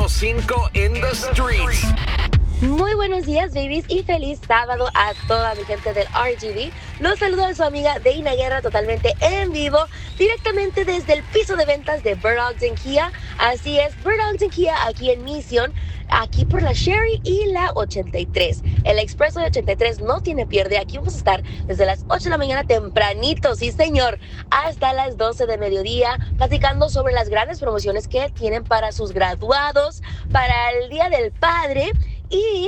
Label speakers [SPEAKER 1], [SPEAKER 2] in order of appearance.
[SPEAKER 1] 105 in the streets.
[SPEAKER 2] Muy buenos días, babies, y feliz sábado a toda mi gente del RGV. Los saluda su amiga Deina Guerra totalmente en vivo, directamente desde el piso de ventas de Bird Ogden Kia. Así es, Bird Ogden Kia aquí en Mission, aquí por la Sherry y la 83. El expreso de 83 no tiene pierde. Aquí vamos a estar desde las 8 de la mañana tempranito, sí señor, hasta las 12 de mediodía, platicando sobre las grandes promociones que tienen para sus graduados, para el Día del Padre y